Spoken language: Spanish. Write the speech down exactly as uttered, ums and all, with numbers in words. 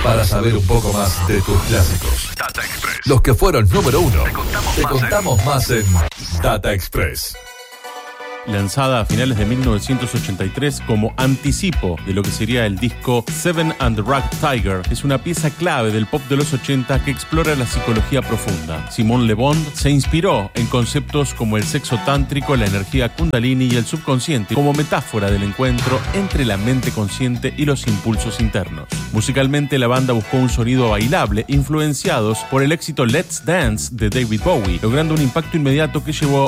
Para saber un poco más de tus clásicos, Data Express. Los que fueron número uno, te contamos, te más, contamos en... más en Data Express. Lanzada a finales de mil novecientos ochenta y tres como anticipo de lo que sería el disco Seven and the Rag Tiger, es una pieza clave del pop de los ochenta que explora la psicología profunda. Simone Le Bon se inspiró en conceptos como el sexo tántrico, la energía kundalini y el subconsciente como metáfora del encuentro entre la mente consciente y los impulsos internos. Musicalmente, la banda buscó un sonido bailable influenciados por el éxito Let's Dance de David Bowie, logrando un impacto inmediato que llevó